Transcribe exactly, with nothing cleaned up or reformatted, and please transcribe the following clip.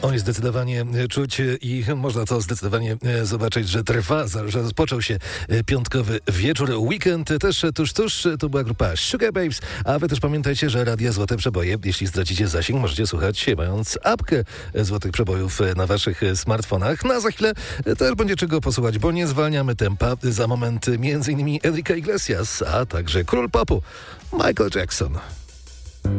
Oj, zdecydowanie czuć i można to zdecydowanie zobaczyć, że trwa, że rozpoczął się piątkowy wieczór, weekend też tuż, tuż. To była grupa Sugababes, a wy też pamiętajcie, że Radia Złote Przeboje, jeśli stracicie zasięg, możecie słuchać mając apkę Złotych Przebojów na waszych smartfonach. No a za chwilę też będzie czego posłuchać, bo nie zwalniamy tempa. Za moment między innymi Enrique Iglesias, a także król popu Michael Jackson.